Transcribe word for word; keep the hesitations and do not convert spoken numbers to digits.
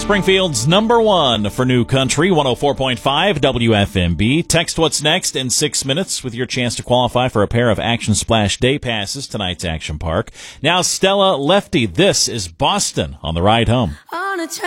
Springfield's number one for New Country, one oh four point five W F M B. Text what's next in six minutes with your chance to qualify for a pair of Action Splash Day Passes tonight's Action Park. Now, Stella Lefty, this is Boston on the ride home. On a